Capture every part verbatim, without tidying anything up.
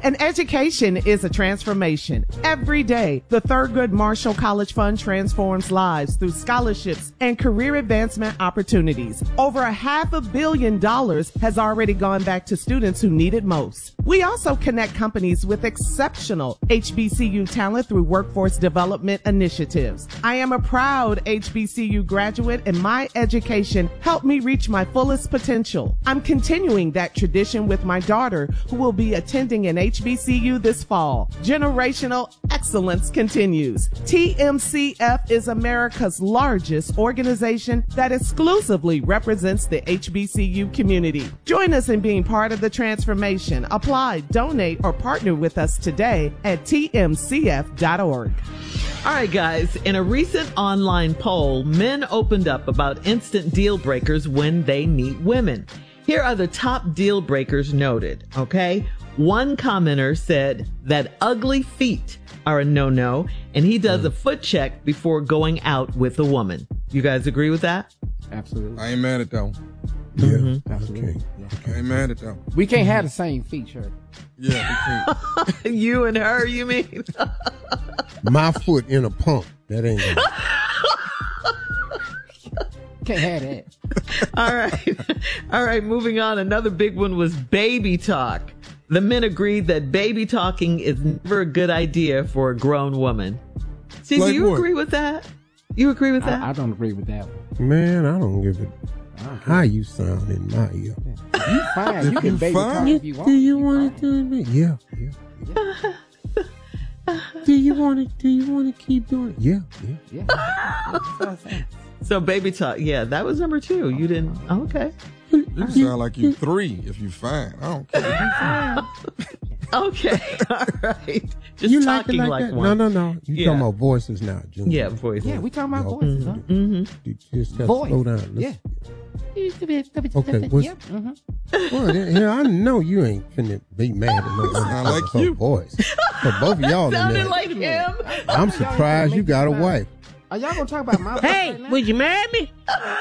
An education is a transformation. Every day, the Thurgood Marshall College Fund transforms lives through scholarships and career advancement opportunities. Over a half a billion dollars has already gone back to students who need it most. We also connect companies with exceptional H B C U talent through workforce development initiatives. I am a proud H B C U graduate, and my education helped me reach my fullest potential. I'm continuing that tradition with my daughter, who will be attending an H B C U this fall. Generational excellence continues. T M C F is America's largest organization that exclusively represents the H B C U community. Join us in being part of the transformation. Apply, donate, or partner with us today at T M C F dot org. All right, guys. In a recent online poll, men opened up about instant deal breakers when they meet women. Here are the top deal breakers noted, okay? One commenter said that ugly feet are a no-no, and he does a foot check before going out with a woman. You guys agree with that? Absolutely. I ain't mad at that one. Yeah, Mm-hmm. Absolutely. okay. I ain't mad at that one. We can't have the same feature. Yeah, we can't. You and her, you mean? My foot in a pump. That ain't gonna... Can't have that. All right. All right, moving on. Another big one was baby talk. The men agreed that baby talking is never a good idea for a grown woman. See, Like do you what? agree with that? You agree with that? I, I don't agree with that one. Man, I don't give it I don't how you sound in my ear. You fine. You If can you baby fine. talk if you want. Do you fine. want to do it? Yeah, yeah, yeah. do you want to? Do you want to keep doing it? Yeah, yeah. Yeah. That's what I'm saying. So baby talk. Yeah, that was number two. You didn't. Okay. You sound like you three if you fine. I don't care. Okay. All right. Just You like it talking like, like, that? one. No, no, no. You Yeah. talking about voices now, Junior? Yeah, voice. Yeah, we talking about Y'all- voices, huh? Mm-hmm. You just gotta Voice. slow down. Yeah. Listen. Okay, what's, Yeah. Mm-hmm. well, then, yeah, I know you ain't finna be mad at no Sound like her you. voice. But both of y'all in Sounded there, like him. I'm surprised you got a wife. Are y'all gonna talk about my voice Hey, right now? would you marry me?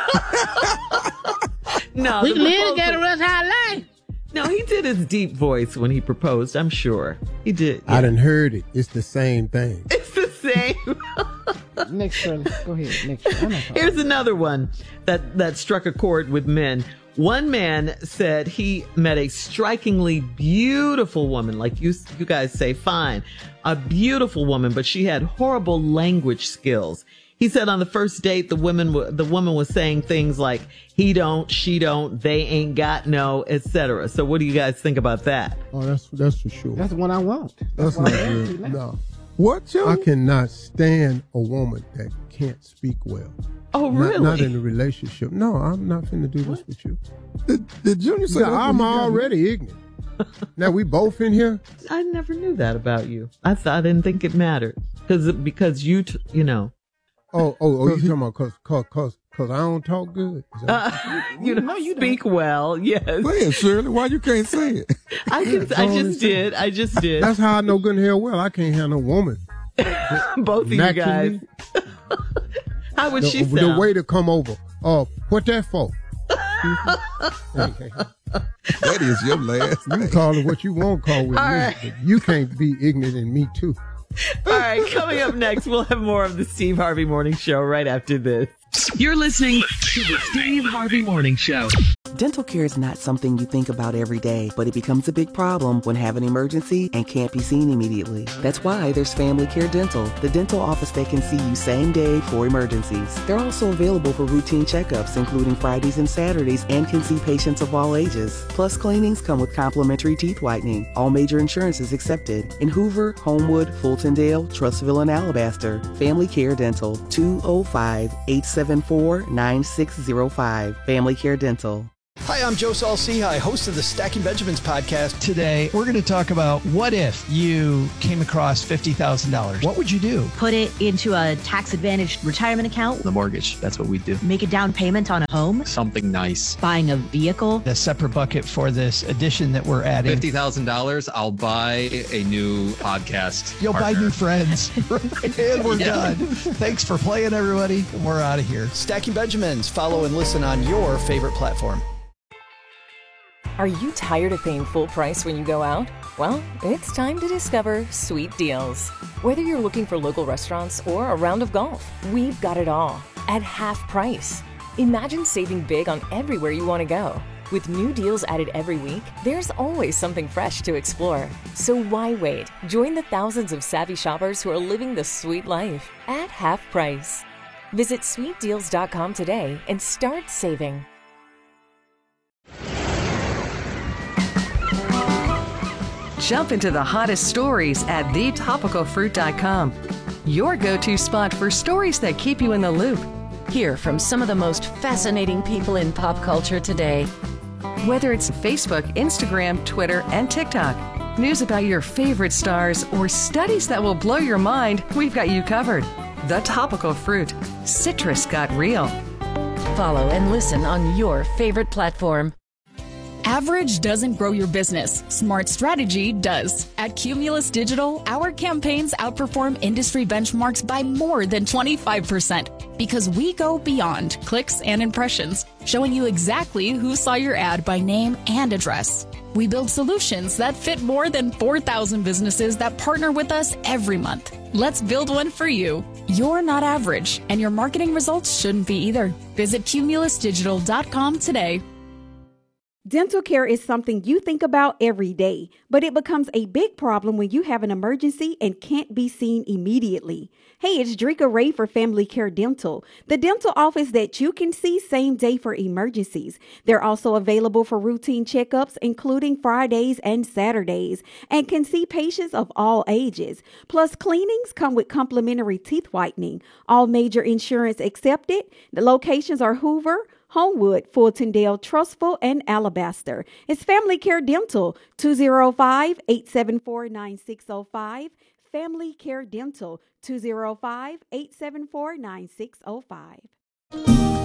No, We the can live proposal- together rest our life. No, he did his deep voice when he proposed. I'm sure he did. I done heard it. It's the same thing. It's the same. Next, Shirley. Go ahead. Next. Shirley. I'm not talking. Here's another one that, that struck a chord with men. One man said he met a strikingly beautiful woman, like you, you guys say, fine, a beautiful woman, but she had horrible language skills. He said on the first date, the woman, w- the woman was saying things like, he don't, she don't, they ain't got no, et cetera. So what do you guys think about that? Oh, that's that's for sure. That's the one I want. That's what not I'm good. asking now. No. What, Joe? I cannot stand a woman that can't speak well. Oh, Not- really? Not, in a relationship. No, I'm not finna do this with you. Did, did Junior say No, that when I'm he got already ignorant. Now we both in here. I never knew that about you. I thought I didn't think it mattered because because you t- you know Oh, oh, oh! You talking about cause, cause, cause, cause I don't talk good? Is that- uh, you No, don't you speak well. Yes, Say it, Shirley. Why you can't say it? I can, I just did. I just did. That's how I know good and hell well I can't have no woman. Both of you Matching guys. me. How would The, she the sound? way to come over. Oh, what that for? Okay. That is your last You name. can call it what you want to call it with All me, right. but you can't be ignorant in me too. All right, coming up next, we'll have more of the Steve Harvey Morning Show right after this. You're listening to the Steve Harvey Morning Show. Dental care is not something you think about every day, but it becomes a big problem when have an emergency and can't be seen immediately. That's why there's Family Care Dental, the dental office that can see you same day for emergencies. They're also available for routine checkups, including Fridays and Saturdays, and can see patients of all ages. Plus, cleanings come with complimentary teeth whitening. All major insurances accepted. In Hoover, Homewood, Fultondale, Trustville, and Alabaster. Family Care Dental, two oh five, eight seven four, nine six oh five. Family Care Dental. Hi, I'm Joe Saul-Sehy, host of the Stacking Benjamins podcast. Today, we're going to talk about what if you came across fifty thousand dollars? What would you do? Put it into a tax-advantaged retirement account. The mortgage, that's what we do. Make a down payment on a home. Something nice. Buying a vehicle. A separate bucket for this addition that we're adding. fifty thousand dollars, I'll buy a new podcast. You'll partner. buy new friends. And we're Yeah. done. Thanks for playing, everybody. We're out of here. Stacking Benjamins. Follow and listen on your favorite platform. Are you tired of paying full price when you go out? Well, it's time to discover Sweet Deals. Whether you're looking for local restaurants or a round of golf, we've got it all at half price. Imagine saving big on everywhere you want to go. With new deals added every week, there's always something fresh to explore. So why wait? Join the thousands of savvy shoppers who are living the sweet life at half price. Visit sweet deals dot com today and start saving. Jump into the hottest stories at the topical fruit dot com. Your go-to spot for stories that keep you in the loop. Hear from some of the most fascinating people in pop culture today. Whether it's Facebook, Instagram, Twitter, and TikTok, news about your favorite stars, or studies that will blow your mind, we've got you covered. The Topical Fruit. Citrus got real. Follow and listen on your favorite platform. Average doesn't grow your business. Smart strategy does. At Cumulus Digital, our campaigns outperform industry benchmarks by more than twenty-five percent because we go beyond clicks and impressions, showing you exactly who saw your ad by name and address. We build solutions that fit more than four thousand businesses that partner with us every month. Let's build one for you. You're not average, and your marketing results shouldn't be either. Visit cumulus digital dot com today. Dental care is something you think about every day, but it becomes a big problem when you have an emergency and can't be seen immediately. Hey, it's Drika Ray for Family Care Dental, the dental office that you can see same day for emergencies. They're also available for routine checkups, including Fridays and Saturdays, and can see patients of all ages. Plus, cleanings come with complimentary teeth whitening. All major insurance accepted. The locations are Hoover, Homewood, Fultondale, Trustful, and Alabaster. It's Family Care Dental, two oh five, eight seven four, nine six oh five. Family Care Dental, two oh five, eight seven four, nine six oh five.